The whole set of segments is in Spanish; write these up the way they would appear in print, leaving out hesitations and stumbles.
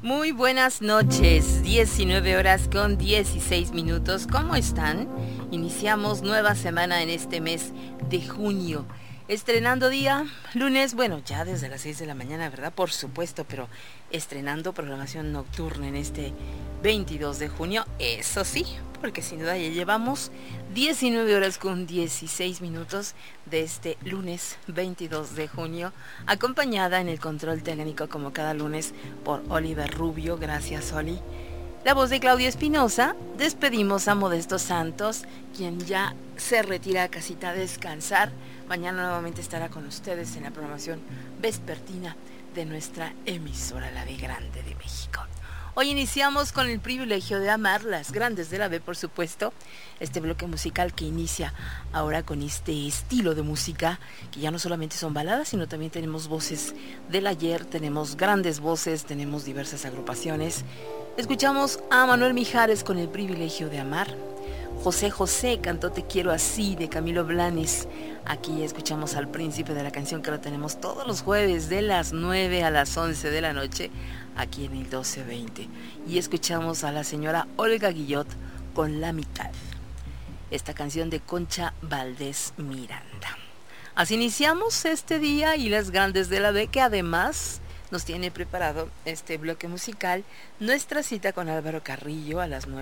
Muy buenas noches, 19 horas con 16 minutos. ¿Cómo están? Iniciamos nueva semana en este mes de junio. Estrenando día, lunes, bueno, ya desde las 6 de la mañana, ¿verdad? Por supuesto, pero estrenando programación nocturna en este 22 de junio, eso sí, porque sin duda ya llevamos 19 horas con 16 minutos de este lunes 22 de junio, acompañada en el control técnico como cada lunes por Oliver Rubio. Gracias, Oli. La voz de Claudia Espinosa. Despedimos a Modesto Santos, quien ya se retira a casita a descansar. Mañana nuevamente estará con ustedes en la programación vespertina de nuestra emisora La B Grande de México. Hoy iniciamos con el privilegio de amar, las grandes de la B, por supuesto, este bloque musical que inicia ahora con este estilo de música, que ya no solamente son baladas, sino también tenemos voces del ayer, tenemos grandes voces, tenemos diversas agrupaciones. Escuchamos a Manuel Mijares con El privilegio de amar. José José cantó Te quiero así, de Camilo Blanes. Aquí escuchamos al príncipe de la canción, que lo tenemos todos los jueves de las 9 a las 11 de la noche, aquí en el 1220. Y escuchamos a la señora Olga Guillot con La mitad, esta canción de Concha Valdés Miranda. Así iniciamos este día y las grandes de la B, que además nos tiene preparado este bloque musical, nuestra cita con Álvaro Carrillo a las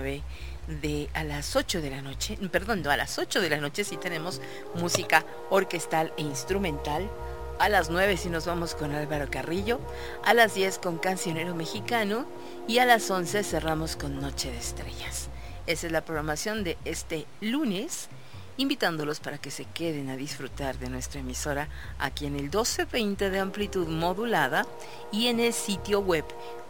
8 de la noche, perdón, no, a las 8 de la noche sí tenemos música orquestal e instrumental. A las 9 sí nos vamos con Álvaro Carrillo, a las 10 con Cancionero Mexicano y a las 11 cerramos con Noche de Estrellas. Esa es la programación de este lunes, invitándolos para que se queden a disfrutar de nuestra emisora aquí en el 1220 de amplitud modulada y en el sitio web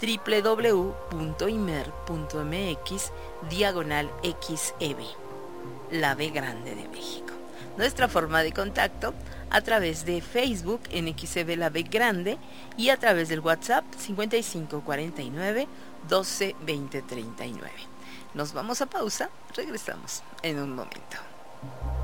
www.imer.mx/XEB, La B Grande de México. Nuestra forma de contacto a través de Facebook en XEB La B Grande y a través del WhatsApp 5549 12 20 39. Nos vamos a pausa, regresamos en un momento.